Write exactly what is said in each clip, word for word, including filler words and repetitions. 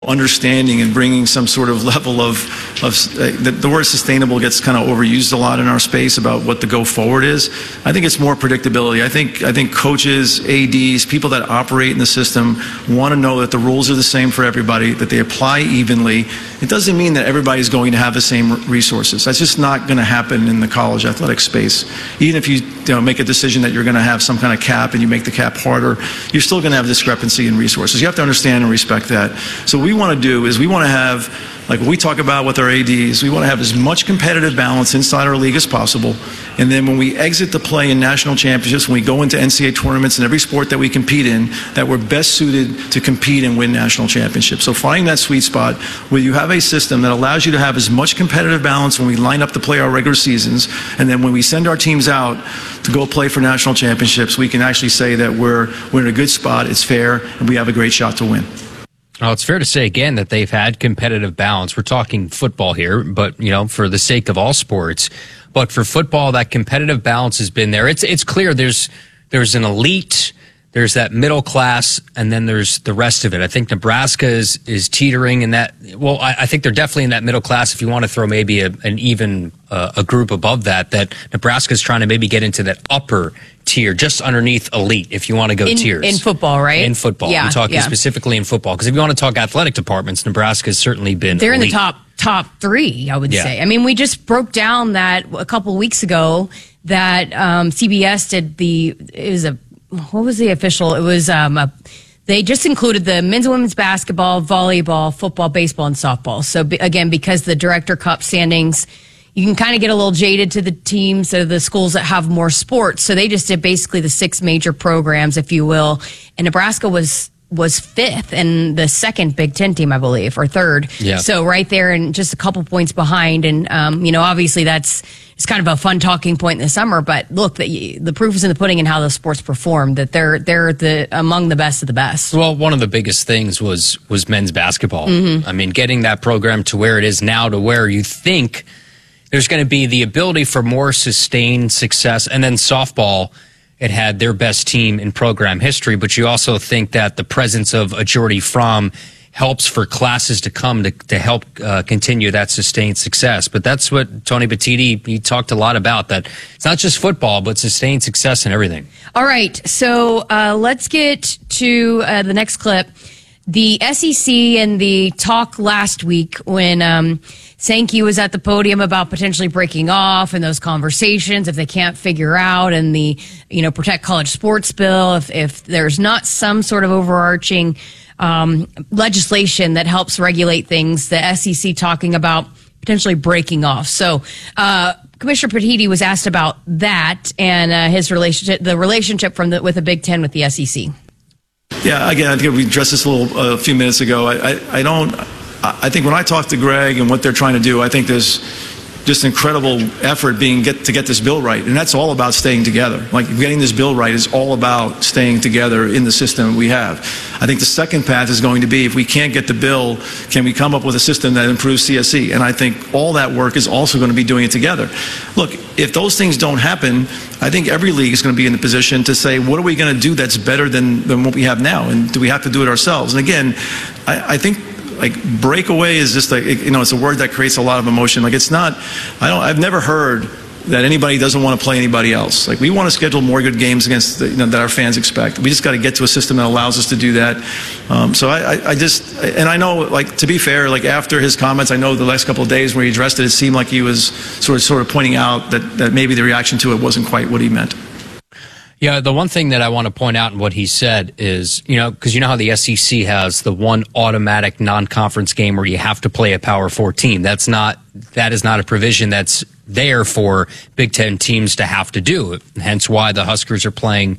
understanding and bringing some sort of level of, of uh, the, the word sustainable gets kind of overused a lot in our space about what the go forward is. I think it's more predictability. I think I think coaches, A Ds, people that operate in the system want to know that the rules are the same for everybody, that they apply evenly. It doesn't mean that everybody's going to have the same resources. That's just not going to happen in the college athletic space. Even if you, you know, make a decision that you're going to have some kind of cap and you make the cap harder, you're still going to have discrepancy in resources. You have to understand and respect that. So what we want to do is we want to have, like we talk about with our A Ds, we want to have as much competitive balance inside our league as possible. And then when we exit the play in national championships, when we go into N C double A tournaments and every sport that we compete in, that we're best suited to compete and win national championships. So finding that sweet spot where you have a system that allows you to have as much competitive balance when we line up to play our regular seasons, and then when we send our teams out to go play for national championships, we can actually say that we're, we're in a good spot, it's fair, and we have a great shot to win. Well, it's fair to say, again, that they've had competitive balance. We're talking football here, but, you know, for the sake of all sports. But for football, that competitive balance has been there. It's it's clear there's there's an elite, there's that middle class, and then there's the rest of it. I think Nebraska is, is teetering in that. Well, I, I think they're definitely in that middle class. If you want to throw maybe a, an even uh, a group above that, that Nebraska is trying to maybe get into that upper tier, just underneath elite, if you want to go in, tiers. In football, right? In football. Yeah, I'm talking yeah. specifically in football. Because if you want to talk athletic departments, Nebraska has certainly been They're elite. in the top top three, I would Yeah. say. I mean, we just broke down that a couple of weeks ago that um, C B S did the, it was a, what was the official? It was, um, a, they just included the men's and women's basketball, volleyball, football, baseball, and softball. So be, again, because the Director Cup standings, you can kind of get a little jaded to the teams or the schools that have more sports. So they just did basically the six major programs, if you will. And Nebraska was was fifth and the second Big Ten team, I believe, or third. Yeah. So right there and just a couple points behind. And, um, you know, obviously that's it's kind of a fun talking point in the summer. But look, the, the proof is in the pudding in how the sports perform, that they're they're the among the best of the best. Well, one of the biggest things was was men's basketball. Mm-hmm. I mean, getting that program to where it is now, to where you think there's going to be the ability for more sustained success. And then softball, it had their best team in program history, but you also think that the presence of a Jordy Fromm helps for classes to come to, to help uh, continue that sustained success. But that's what Tony Petitti, he talked a lot about, that it's not just football, but sustained success and everything. All right, so uh, let's get to uh, the next clip. The S E C and the talk last week when um, Sankey was at the podium about potentially breaking off and those conversations if they can't figure out, and the, you know, Protect College Sports bill, if, if there's not some sort of overarching um, legislation that helps regulate things, the S E C talking about potentially breaking off. So uh, Commissioner Petitti was asked about that and uh, his relationship, the relationship from the, with the Big Ten with the S E C. Yeah, again, I think we addressed this a little a uh, few minutes ago. I, I, I don't. I think when I talk to Greg and what they're trying to do, I think there's just incredible effort being get to get this bill right, and that's all about staying together. Like getting this bill right is all about staying together in the system we have. I think the second path is going to be, if we can't get the bill, can we come up with a system that improves C S E? And I think all that work is also going to be doing it together. Look, if those things don't happen, I think every league is going to be in the position to say, what are we going to do that's better than, than what we have now? And do we have to do it ourselves? And again, I, I think like breakaway is just like, you know, it's a word that creates a lot of emotion. Like it's not, I don't, I've never heard that anybody doesn't want to play anybody else. Like we want to schedule more good games against the, you know, that our fans expect. We just got to get to a system that allows us to do that. Um, so I, I, I just, and I know, like, to be fair, like after his comments, I know the last couple of days where he addressed it, it seemed like he was sort of, sort of pointing out that, that maybe the reaction to it wasn't quite what he meant. Yeah, the one thing that I want to point out in what he said is, you know, because you know how the S E C has the one automatic non-conference game where you have to play a Power Four team. That's not, that is not a provision that's there for Big Ten teams to have to do. Hence why the Huskers are playing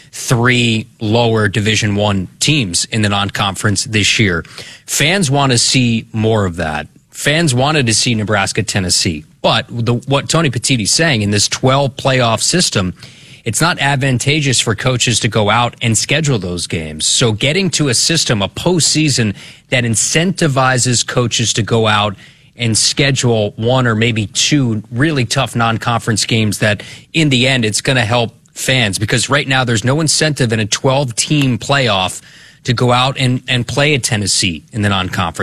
three lower Division One teams in the non-conference this year. Fans want to see more of that. Fans wanted to see Nebraska, Tennessee. But the, what Tony Petitti's saying, in this twelve playoff system, it's not advantageous for coaches to go out and schedule those games. So getting to a system, a postseason that incentivizes coaches to go out and schedule one or maybe two really tough non-conference games, that in the end it's going to help fans, because right now there's no incentive in a twelve team playoff to go out and, and play a Tennessee in the non-conference.